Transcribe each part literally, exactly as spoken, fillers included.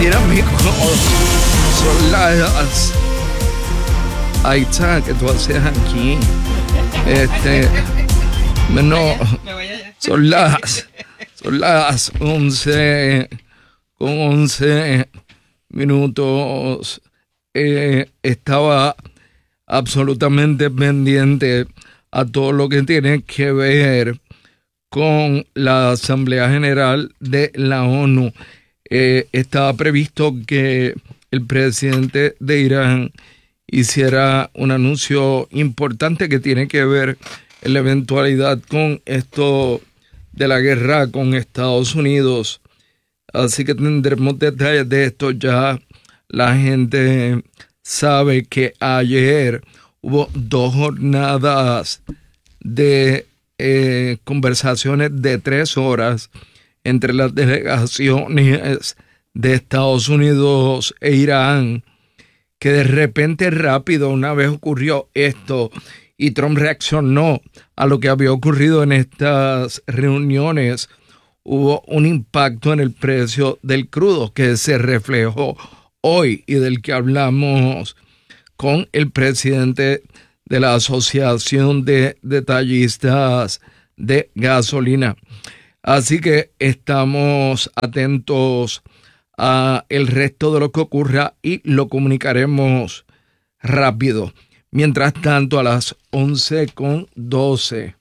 Mira, amigo, son las... Ahí está, ¿qué tú haces aquí? Este... No, son las... Son las once... Con once minutos. Eh, estaba absolutamente pendiente a todo lo que tiene que ver con la Asamblea General de la ONU. Eh, estaba previsto que el presidente de Irán hiciera un anuncio importante que tiene que ver en la eventualidad con esto de la guerra con Estados Unidos. Así que tendremos detalles de esto. Ya la gente sabe que ayer hubo dos jornadas de eh, conversaciones de tres horas entre las delegaciones de Estados Unidos e Irán, que de repente rápido, una vez ocurrió esto y Trump reaccionó a lo que había ocurrido en estas reuniones, hubo un impacto en el precio del crudo que se reflejó hoy y del que hablamos con el presidente de la Asociación de Detallistas de Gasolina. Así que estamos atentos a el resto de lo que ocurra y lo comunicaremos rápido. Mientras tanto, a las once con doce.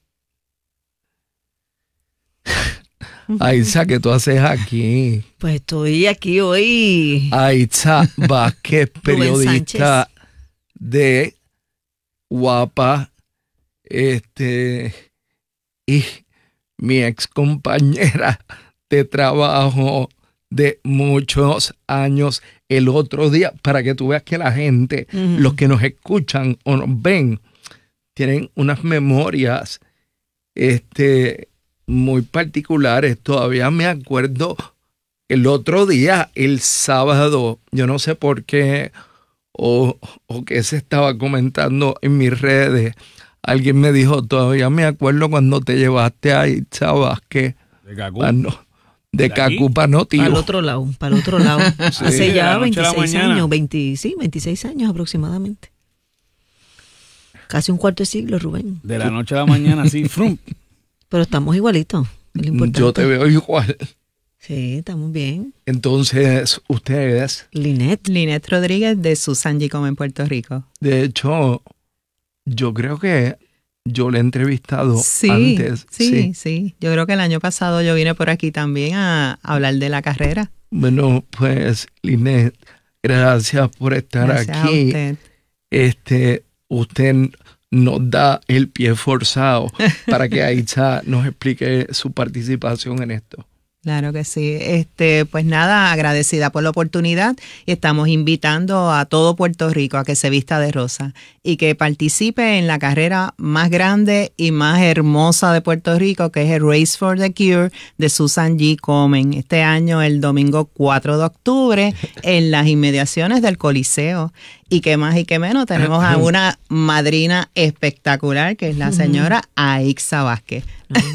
Aitza, ¿qué tú haces aquí? Pues estoy aquí hoy. Aitza Vázquez, periodista de Guapa, este, y mi ex compañera de trabajo de muchos años. El otro día, para que tú veas que la gente, uh-huh. los que nos escuchan o nos ven, tienen unas memorias, este, muy particulares. Todavía me acuerdo el otro día, el sábado, yo no sé por qué o, o qué se estaba comentando en mis redes. Alguien me dijo, todavía me acuerdo cuando te llevaste a Aitza Vázquez de Cacú, cuando, de, de Cacú para no, tío. Para el otro lado, para el otro lado. Sí. Hace ya veintiséis años, veinte, sí, veintiséis años aproximadamente. Casi un cuarto de siglo, Rubén. De la noche a la mañana, sí, frum. Pero estamos igualitos. Yo te veo igual. Sí, estamos bien. Entonces, ustedes... Linet. Linet Rodríguez de Susan G. Come en Puerto Rico. De hecho, yo creo que yo le he entrevistado sí, antes. Sí, sí, sí. Yo creo que el año pasado yo vine por aquí también a, a hablar de la carrera. Bueno, pues, Linet, gracias por estar gracias aquí. A usted. Este, usted nos da el pie forzado para que Aitza nos explique su participación en esto. Claro que sí. Este, pues nada, agradecida por la oportunidad y estamos invitando a todo Puerto Rico a que se vista de rosa y que participe en la carrera más grande y más hermosa de Puerto Rico, que es el Race for the Cure de Susan G. Komen. Este año, el domingo cuatro de octubre, en las inmediaciones del Coliseo. Y qué más y qué menos, tenemos a una madrina espectacular, que es la señora Aitza Vázquez.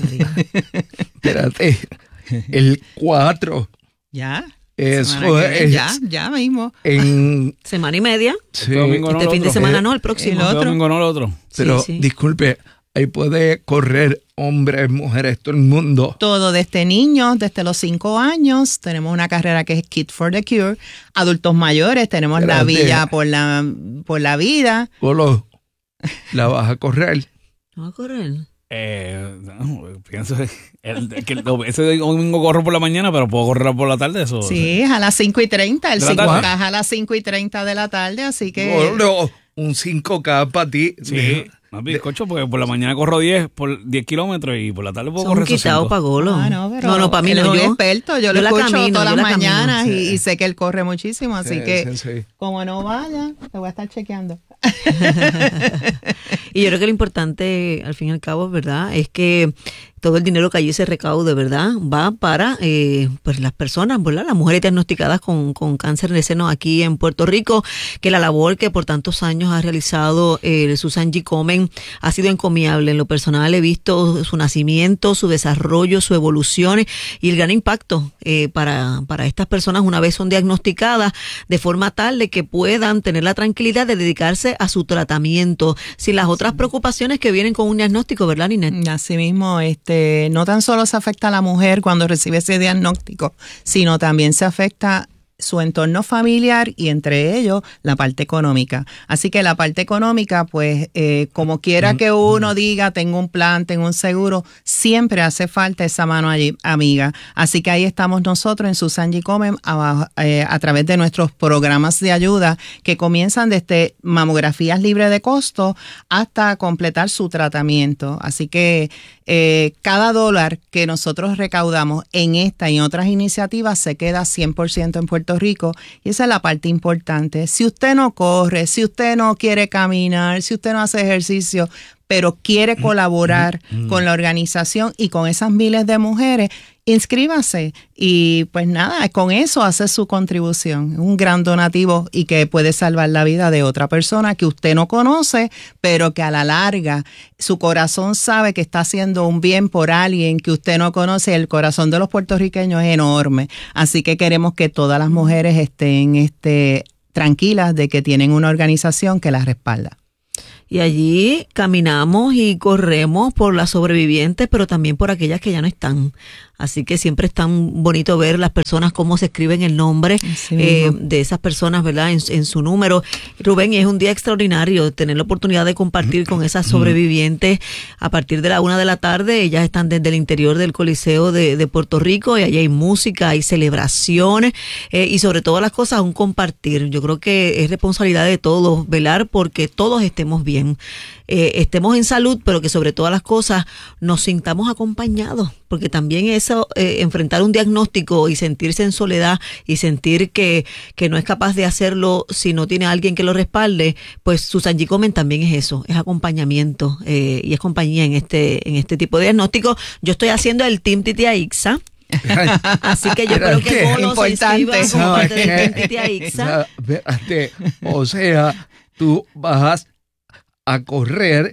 Espérate. El cuatro. Ya. Eso es. Ya, ya mismo. En semana y media. Sí. Domingo este no fin de semana no, el próximo. El otro. Domingo no el otro. Pero sí, sí. disculpe, ahí puede correr hombres, mujeres, todo el mundo. Todo, desde niños, desde los cinco años. Tenemos una carrera que es Kid for the Cure. Adultos mayores, tenemos Espérate. la Villa por la, por la Vida. Polo, ¿la vas a correr? ¿La vas a correr? Eh, no, pienso el, que el, ese domingo corro por la mañana, pero puedo correr por la tarde. Eso, sí, es a las cinco y treinta. El cinco K es a las cinco y treinta de la tarde, así que. No, no, un cinco K para ti. Sí, más bizcocho, porque por la mañana corro diez por diez kilómetros y por la tarde puedo Son correr quitados para Golo. Ah, no, pero no, no, para mí no. Yo soy yo, experto, yo, yo lo escucho camino, todas las mañanas camino, sí. y, y sé que él corre muchísimo, así sí, que sí, sí. como no vaya, te voy a estar chequeando. Y yo creo que lo importante, al fin y al cabo, ¿verdad?, es que todo el dinero que allí se recaude, ¿verdad? Va para eh, pues las personas, ¿verdad? Las mujeres diagnosticadas con, con cáncer de seno aquí en Puerto Rico, que la labor que por tantos años ha realizado eh, Susan G. Komen ha sido encomiable. En lo personal he visto su nacimiento, su desarrollo, su evolución y el gran impacto eh, para, para estas personas una vez son diagnosticadas, de forma tal de que puedan tener la tranquilidad de dedicarse a su tratamiento sin las otras preocupaciones que vienen con un diagnóstico, ¿verdad, Ninette? Así mismo, este, no tan solo se afecta a la mujer cuando recibe ese diagnóstico, sino también se afecta su entorno familiar y entre ellos la parte económica. Así que la parte económica, pues, eh, como quiera que uno diga, tengo un plan, tengo un seguro, siempre hace falta esa mano allí, amiga. Así que ahí estamos nosotros en Susan G. Komen a, eh, a través de nuestros programas de ayuda que comienzan desde mamografías libres de costo hasta completar su tratamiento. Así que eh, cada dólar que nosotros recaudamos en esta y en otras iniciativas se queda cien por ciento en Puerto Rico, y esa es la parte importante. Si usted no corre, si usted no quiere caminar, si usted no hace ejercicio, pero quiere colaborar mm, mm. con la organización y con esas miles de mujeres, inscríbase y pues nada, con eso hace su contribución, un gran donativo y que puede salvar la vida de otra persona que usted no conoce, pero que a la larga su corazón sabe que está haciendo un bien por alguien que usted no conoce. El corazón de los puertorriqueños es enorme, así que queremos que todas las mujeres estén este, tranquilas de que tienen una organización que las respalda. Y allí caminamos y corremos por las sobrevivientes, pero también por aquellas que ya no están. Así que siempre es tan bonito ver las personas, cómo se escriben el nombre eh, de esas personas, ¿verdad? En, en su número. Rubén, es un día extraordinario tener la oportunidad de compartir con esas sobrevivientes a partir de la una de la tarde. Ellas están desde el interior del Coliseo de, de Puerto Rico y allí hay música, hay celebraciones eh, y sobre todas las cosas un compartir. Yo creo que es responsabilidad de todos velar porque todos estemos bien. Eh, estemos en salud, pero que sobre todas las cosas nos sintamos acompañados, porque también eso, eh, enfrentar un diagnóstico y sentirse en soledad y sentir que, que no es capaz de hacerlo si no tiene alguien que lo respalde, pues Susan G. Komen también es eso, es acompañamiento eh, y es compañía en este, en este tipo de diagnóstico. Yo estoy haciendo el Team Titia Ixa. Así que yo creo que Golo se inscriba como parte del Team Titia Ixa. O sea, tú vas a correr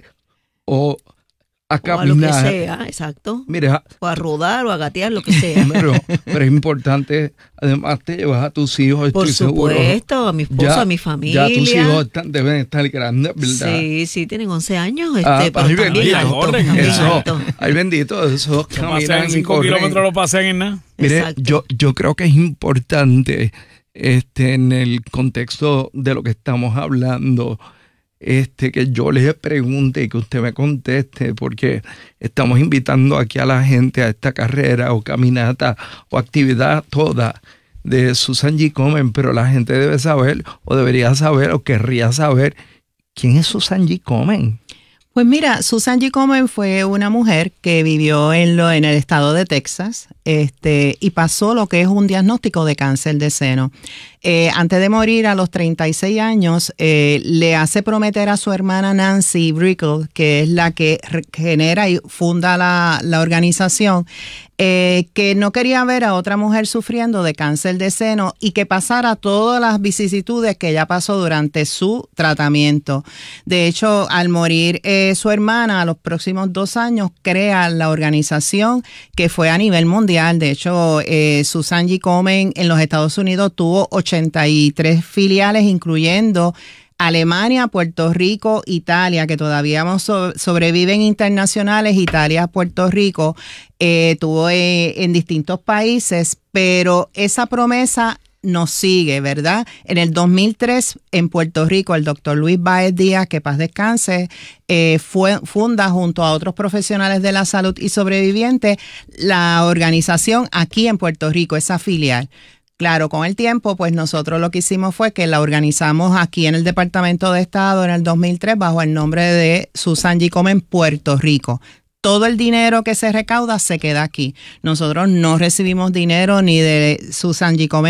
o a caminar. O a lo que sea, exacto. Mira, o a rodar o a gatear, lo que sea. Pero, pero es importante, además te llevas a tus hijos, por estoy supuesto, seguro. A mi esposo, ya, a mi familia. Ya tus hijos están, deben estar grandes, ¿verdad? Sí, sí, tienen once años. Este, ah, pero ay, bendito, corren, eso, ay, bendito, eso caminan cinco kilómetros lo pasean en nada. Mire, exacto. yo, yo creo que es importante este, en el contexto de lo que estamos hablando, Este, que yo les pregunte y que usted me conteste, porque estamos invitando aquí a la gente a esta carrera o caminata o actividad toda de Susan G. Komen, pero la gente debe saber o debería saber o querría saber quién es Susan G. Komen. Pues mira, Susan G. Komen fue una mujer que vivió en, lo, en el estado de Texas este, y pasó lo que es un diagnóstico de cáncer de seno. Eh, antes de morir a los treinta y seis años, eh, le hace prometer a su hermana Nancy Brickell, que es la que genera y funda la, la organización, eh, que no quería ver a otra mujer sufriendo de cáncer de seno y que pasara todas las vicisitudes que ella pasó durante su tratamiento. De hecho, al morir eh, su hermana, a los próximos dos años, crea la organización que fue a nivel mundial. De hecho, eh, Susan G. Komen en los Estados Unidos tuvo ochenta y tres filiales, incluyendo Alemania, Puerto Rico, Italia, que todavía so- sobreviven internacionales, Italia, Puerto Rico, eh, tuvo eh, en distintos países, pero esa promesa nos sigue, ¿verdad? En el dos mil tres, en Puerto Rico, el doctor Luis Báez Díaz, que paz descanse, eh, fue, funda junto a otros profesionales de la salud y sobrevivientes la organización aquí en Puerto Rico, esa filial. Claro, con el tiempo, pues nosotros lo que hicimos fue que la organizamos aquí en el Departamento de Estado en el dos mil tres bajo el nombre de Susan G. Komen Puerto Rico. Todo el dinero que se recauda se queda aquí. Nosotros no recibimos dinero ni de Susan G. Komen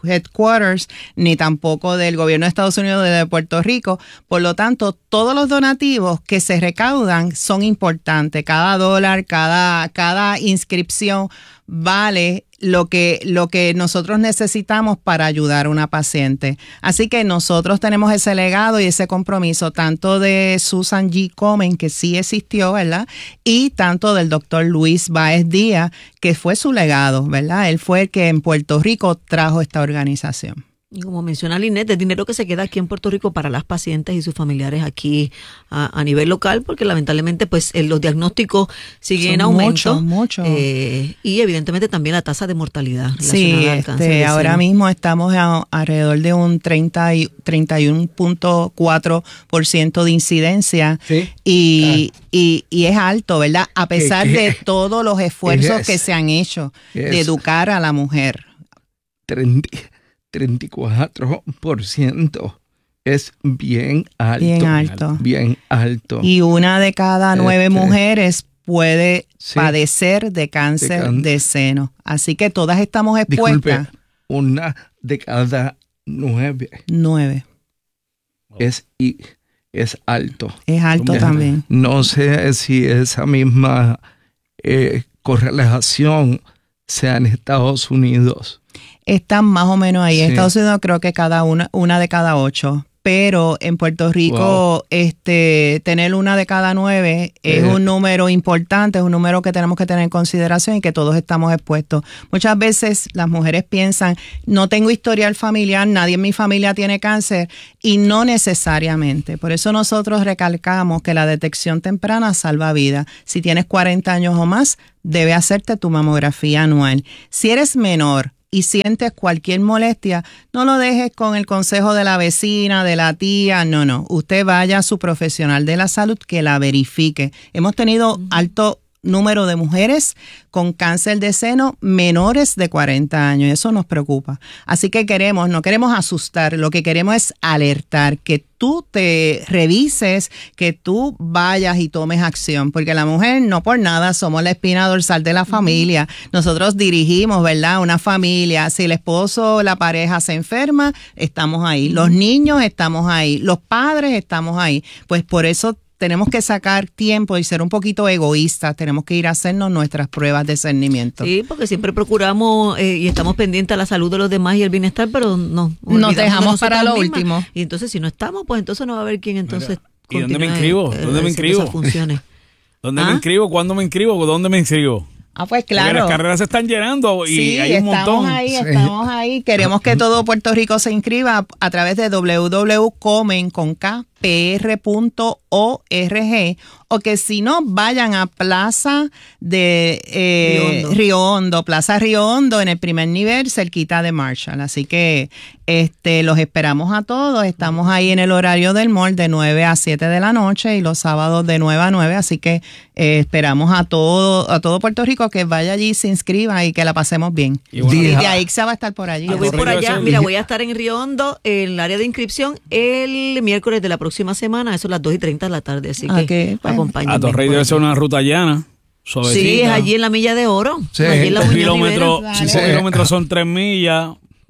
headquarters, ni tampoco del gobierno de Estados Unidos, de Puerto Rico. Por lo tanto, todos los donativos que se recaudan son importantes. Cada dólar, cada, cada inscripción vale lo que, lo que nosotros necesitamos para ayudar a una paciente. Así que nosotros tenemos ese legado y ese compromiso, tanto de Susan G. Komen, que sí existió, ¿verdad? Y tanto del doctor Luis Báez Díaz, que fue su legado, ¿verdad? Él fue el que en Puerto Rico trajo esta organización. Y como menciona Lynette, el dinero que se queda aquí en Puerto Rico para las pacientes y sus familiares aquí a, a nivel local, porque lamentablemente pues eh, los diagnósticos siguen Son en aumento. Mucho, mucho. Eh, y evidentemente también la tasa de mortalidad relacionada Sí, al cáncer de este, ahora seno. mismo estamos a, alrededor de un treinta y, treinta y uno punto cuatro por ciento de incidencia. Sí. Y, ah. y, y es alto, ¿verdad? A pesar ¿Qué, qué? de todos los esfuerzos Yes. que se han hecho Yes. de educar a la mujer. treinta y cuatro por ciento es bien alto. Bien alto. Bien alto. Y una de cada nueve Este, mujeres puede sí. padecer de cáncer De can- de seno. Así que todas estamos expuestas. Disculpe, una de cada nueve Nueve. es, y, es alto. Es alto Ya, también. No sé si esa misma eh, correlación sea en Estados Unidos. Están más o menos ahí. En Sí. Estados Unidos creo que cada una, una de cada ocho. Pero en Puerto Rico, Wow. este, tener una de cada nueve es Eh. un número importante, es un número que tenemos que tener en consideración y que todos estamos expuestos. Muchas veces las mujeres piensan, no tengo historial familiar, nadie en mi familia tiene cáncer, y no necesariamente. Por eso nosotros recalcamos que la detección temprana salva vidas. Si tienes cuarenta años o más, debe hacerte tu mamografía anual. Si eres menor y sientes cualquier molestia, no lo dejes con el consejo de la vecina, de la tía, no, no. Usted vaya a su profesional de la salud que la verifique. Hemos tenido alto número de mujeres con cáncer de seno menores de cuarenta años. Eso nos preocupa. Así que queremos, no queremos asustar, lo que queremos es alertar, que tú te revises, que tú vayas y tomes acción, porque la mujer no por nada somos la espina dorsal de la familia. Nosotros dirigimos, ¿verdad?, una familia. Si el esposo o la pareja se enferma, estamos ahí. Los niños estamos ahí. Los padres estamos ahí. Pues por eso tenemos que sacar tiempo y ser un poquito egoístas. Tenemos que ir a hacernos nuestras pruebas de cernimiento. Sí, porque siempre procuramos eh, y estamos pendientes a la salud de los demás y el bienestar, pero no. Nos dejamos para lo mismas. último. Y entonces si no estamos, pues entonces no va a haber quién entonces ¿y dónde me continúe, inscribo? eh, ¿Dónde me haciendo inscribo? esas funciones. ¿Dónde ¿Ah? me inscribo? ¿Cuándo me inscribo? ¿Dónde me inscribo? Ah, pues Porque claro. las carreras se están llenando y Sí, hay un estamos montón. ahí, Sí. estamos ahí. Queremos que todo Puerto Rico se inscriba a través de w w w punto comen con k p r punto org, o que si no, vayan a Plaza de eh, Río Hondo. Río Hondo, Plaza Río Hondo, en el primer nivel, cerquita de Marshall. Así que este los esperamos a todos. Estamos ahí en el horario del mall de nueve a siete de la noche y los sábados de nueve a nueve. Así que eh, esperamos a todo, a todo Puerto Rico que vaya allí, se inscriba y que la pasemos bien. Y bueno, Y Día. de ahí se va a estar por allí. Yo voy por Correcto, allá, eso- mira, voy a estar en Río Hondo, en el área de inscripción, el miércoles de la próxima semana, eso a las dos y treinta de la tarde, así Ah, que qué bueno. acompáñenme. A Torrey por debe allí. ser una ruta llana, suavecita. Sí, es allí en la Milla de Oro. Sí. Allí en la Cinco Muñoz kilómetros, Rivera. cinco Sí. kilómetros son tres millas.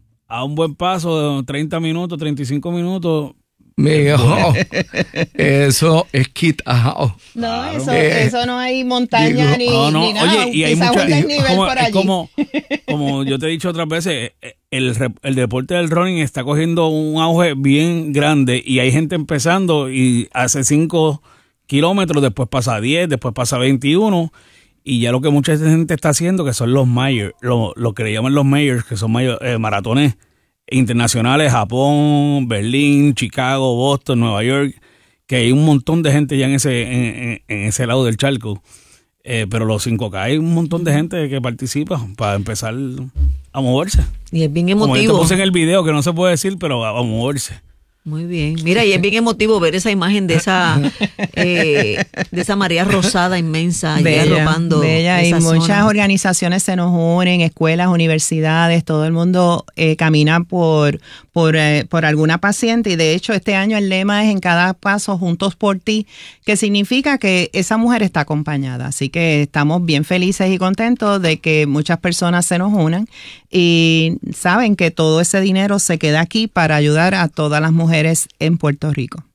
A un buen paso de treinta minutos, treinta y cinco minutos. Mijo, eso es quitado. No, Claro. eso, Eh, eso no hay montaña digo, ni, No, no, ni nada. oye, y hay quizás mucha, un desnivel como, por es allí. como, como yo te he dicho otras veces, el, re- el deporte del running está cogiendo un auge bien grande y hay gente empezando y hace cinco kilómetros, después pasa a diez, después pasa a veintiuno y ya lo que mucha gente está haciendo, que son los Myers, lo, lo que le llaman los Myers, que son mayo- eh, maratones internacionales, Japón, Berlín, Chicago, Boston, Nueva York, que hay un montón de gente ya en ese, en, en- en ese lado del charco. Eh, pero los cinco K hay un montón de gente que participa para empezar a moverse. Y es bien Como yo te emotivo. puse en el video, que no se puede decir, pero a, a moverse. Muy bien. Mira, y es bien emotivo ver esa imagen de esa eh, de esa María Rosada inmensa y arropando bella, esa y muchas zona. organizaciones se nos unen, escuelas, universidades, todo el mundo eh, camina por por, eh, por alguna paciente, y de hecho este año el lema es en cada paso juntos por ti, que significa que esa mujer está acompañada. Así que estamos bien felices y contentos de que muchas personas se nos unan y saben que todo ese dinero se queda aquí para ayudar a todas las mujeres en Puerto Rico.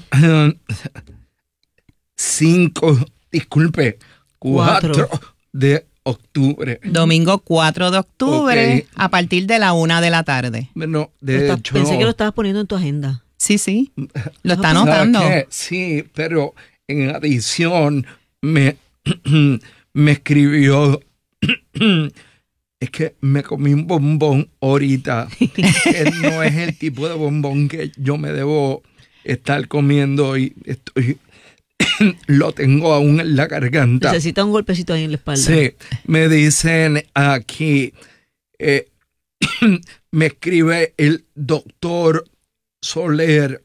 Cinco, disculpe, cuatro, Cuatro. de octubre. Domingo cuatro de octubre, Ok. a partir de la una de la tarde. Bueno, Lo de estás- hecho, Pensé que lo estabas poniendo en tu agenda. Sí, sí, lo está ¿sabe anotando. qué? Sí, pero en adición me, me escribió, es que me comí un bombón ahorita, que no es el tipo de bombón que yo me debo estar comiendo y estoy, lo tengo aún en la garganta. Necesita un golpecito ahí en la espalda. Sí, me dicen aquí, eh, me escribe el doctor Soler,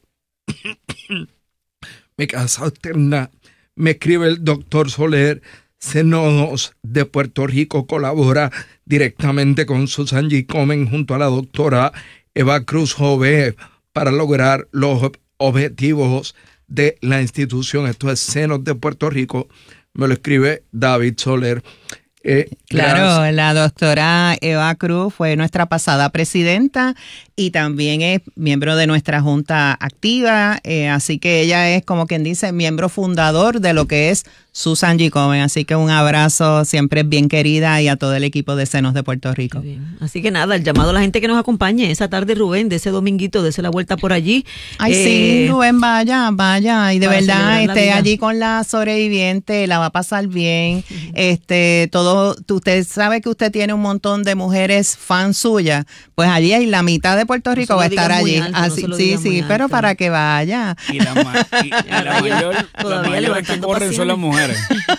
mi casa externa, me escribe el doctor Soler, Senos de Puerto Rico colabora directamente con Susan G. Komen junto a la doctora Eva Cruz Jove para lograr los objetivos de la institución. Esto es Senos de Puerto Rico, me lo escribe David Soler. Eh, Claro, gracias. la doctora Eva Cruz fue nuestra pasada presidenta y también es miembro de nuestra junta activa, eh, así que ella es, como quien dice, miembro fundador de lo que es Susan G. Komen, así que un abrazo, siempre es bien querida, y a todo el equipo de Senos de Puerto Rico. Qué bien. Así que nada, el llamado a la gente que nos acompañe esa tarde, Rubén, de ese dominguito, dése la vuelta por allí. Ay, Eh, sí, Rubén, vaya, vaya, y de para verdad, celebrar la este, vida. allí con la sobreviviente, la va a pasar bien, este, todo, usted sabe que usted tiene un montón de mujeres fans suyas, pues allí hay la mitad de Puerto Rico se va a lo estar digas muy allí, alto, no así, se lo sí, digas muy sí, pero alto. para que vaya. Y la, ma- y, y la Rayos, mayor, la todavía mayor que levantando corren son las mujeres.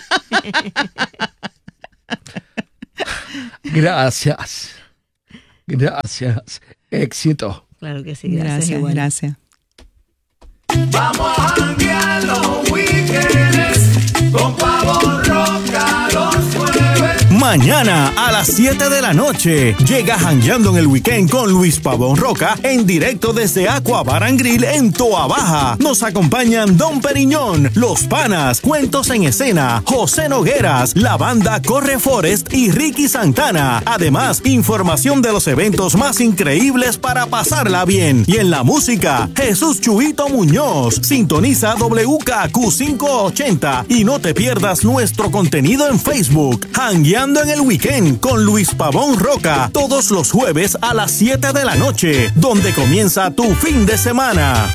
Gracias. Gracias. Éxito. Claro que sí, gracias. Gracias, igual. gracias. Vamos a janguear los weekends con Pavón Roca los jueves. Mañana a las siete de la noche llega Jangueando en el Weekend con Luis Pavón Roca en directo desde Aqua Bar and Grill en Toa Baja. Nos acompañan Don Periñón, Los Panas, Cuentos en Escena, José Nogueras, la banda Corre Forest y Ricky Santana. Además, información de los eventos más increíbles para pasarla bien. Y en la música, Jesús Chuito Muñoz. Sintoniza W K Q quinientos ochenta y no te pierdas nuestro contenido en Facebook. Jangueando en el Weekend con Luis Pavón Roca, todos los jueves a las siete de la noche, donde comienza tu fin de semana.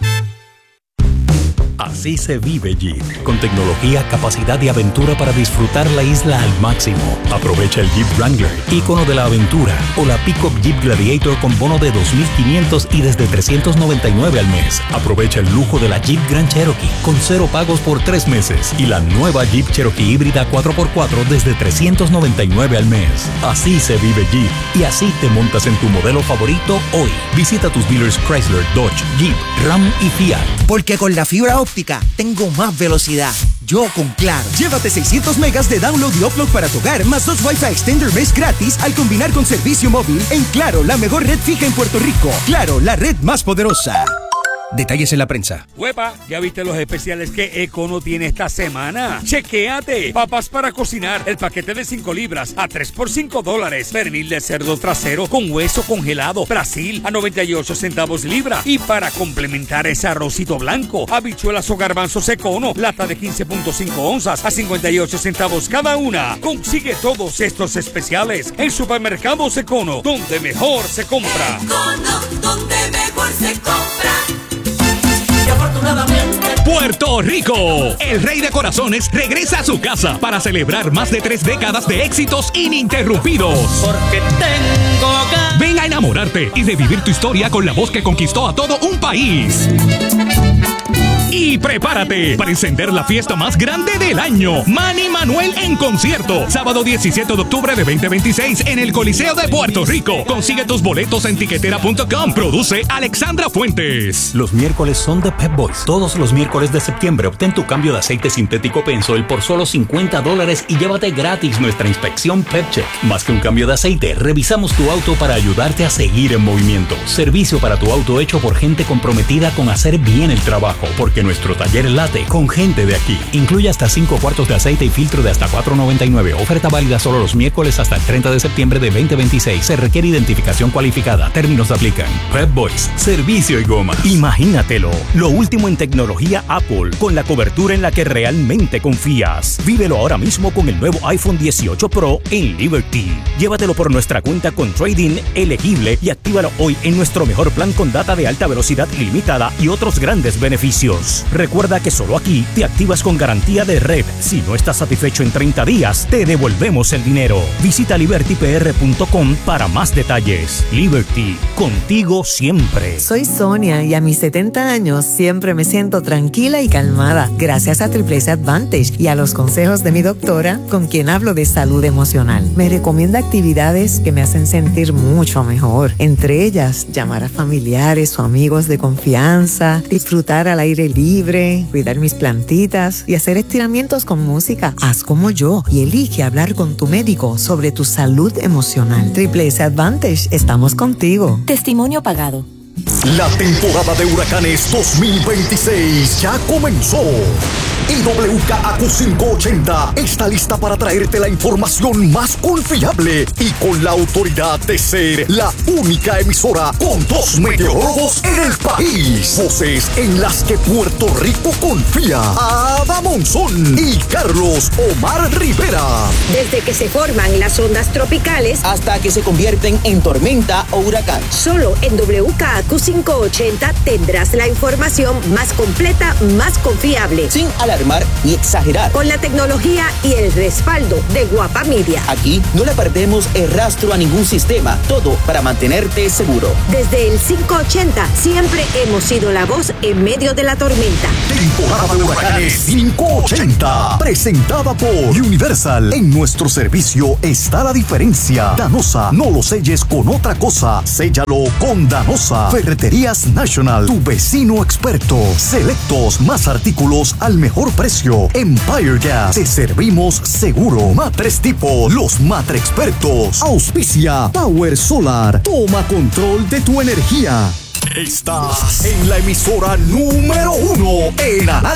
Así se vive Jeep, con tecnología, capacidad y aventura para disfrutar la isla al máximo. Aprovecha el Jeep Wrangler, ícono de la aventura, o la Pickup Jeep Gladiator con bono de dos mil quinientos y desde trescientos noventa y nueve al mes. Aprovecha el lujo de la Jeep Grand Cherokee con cero pagos por tres meses y la nueva Jeep Cherokee híbrida cuatro por cuatro desde trescientos noventa y nueve al mes. Así se vive Jeep, y así te montas en tu modelo favorito hoy. Visita tus dealers Chrysler, Dodge, Jeep, Ram y Fiat. Porque con la fibra óptica tengo más velocidad. Yo con Claro. Llévate seiscientos megas de download y upload para tu hogar, más dos Wi-Fi Extender Mesh gratis al combinar con servicio móvil en Claro, la mejor red fija en Puerto Rico. Claro, la red más poderosa. Detalles en la prensa. ¡Huepa! ¿Ya viste los especiales que Econo tiene esta semana? ¡Chequéate! Papas para cocinar, el paquete de cinco libras a tres por cinco dólares. Pernil de cerdo trasero con hueso congelado, Brasil a noventa y ocho centavos libra. Y para complementar ese arrocito blanco, habichuelas o garbanzos Econo, lata de quince punto cinco onzas a cincuenta y ocho centavos cada una. Consigue todos estos especiales en Supermercados Econo, donde mejor se compra. Econo, donde mejor se compra. Y afortunadamente Puerto Rico, el Rey de Corazones regresa a su casa para celebrar más de tres décadas de éxitos ininterrumpidos. porque tengo ganas. Ven a enamorarte y revivir tu historia con la voz que conquistó a todo un país. Y prepárate para encender la fiesta más grande del año. Manny Manuel en concierto. Sábado diecisiete de octubre de veinte veintiséis en el Coliseo de Puerto Rico. Consigue tus boletos en tiquetera punto com. Produce Alexandra Fuentes. Los miércoles son de Pep Boys. Todos los miércoles de septiembre obtén tu cambio de aceite sintético Pennzoil por solo cincuenta dólares y llévate gratis nuestra inspección Pep Check. Más que un cambio de aceite, revisamos tu auto para ayudarte a seguir en movimiento. Servicio para tu auto hecho por gente comprometida con hacer bien el trabajo, porque nuestro taller late con gente de aquí. Incluye hasta cinco cuartos de aceite y filtro de hasta cuatro noventa y nueve. Oferta válida solo los miércoles hasta el treinta de septiembre de veinte veintiséis. Se requiere identificación cualificada. Términos aplican. Pep Boys, servicio y goma. Imagínatelo, lo último en tecnología Apple, con la cobertura en la que realmente confías. Vívelo ahora mismo con el nuevo iPhone dieciocho Pro en Liberty. Llévatelo por nuestra cuenta con trading elegible y actívalo hoy en nuestro mejor plan con data de alta velocidad ilimitada y otros grandes beneficios. Recuerda que solo aquí te activas con garantía de red. Si no estás satisfecho en treinta días, te devolvemos el dinero. Visita liberty p r punto com para más detalles. Liberty, contigo siempre. Soy Sonia y a mis setenta años siempre me siento tranquila y calmada gracias a Triple S Advantage y a los consejos de mi doctora, con quien hablo de salud emocional. Me recomienda actividades que me hacen sentir mucho mejor, entre ellas llamar a familiares o amigos de confianza, disfrutar al aire libre, cuidar mis plantitas y hacer estiramientos con música. Haz como yo y elige hablar con tu médico sobre tu salud emocional. Triple S Advantage, estamos contigo. Testimonio pagado. La temporada de huracanes dos mil veintiséis ya comenzó. Y W K A Q quinientos ochenta está lista para traerte la información más confiable y con la autoridad de ser la única emisora con dos meteorólogos en el país. Voces en las que Puerto Rico confía. Ada Monzón y Carlos Omar Rivera. Desde que se forman las ondas tropicales hasta que se convierten en tormenta o huracán. Solo en W K A Q quinientos ochenta tendrás la información más completa, más confiable. Sin alarmar ni exagerar. Con la tecnología y el respaldo de Guapa Media. Aquí no le perdemos el rastro a ningún sistema. Todo para mantenerte seguro. Desde el quinientos ochenta siempre hemos sido la voz en medio de la tormenta. Temporada de huracanes quinientos ochenta. Presentada por Universal. En nuestro servicio está la diferencia. Danosa, no lo selles con otra cosa. Séllalo con Danosa. Ferreterías National, tu vecino experto. Selectos, más artículos al mejor precio. Empire Gas, te servimos seguro. Matres Tipo, los matre expertos. Auspicia Power Solar. Toma control de tu energía. Estás en la emisora número uno en análisis